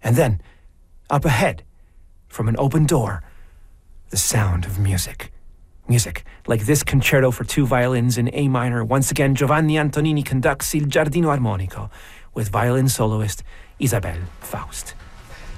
And then, up ahead, from an open door, the sound of music. Music like this concerto for two violins in A minor. Once again, Giovanni Antonini conducts Il Giardino Armonico with violin soloist Isabelle Faust.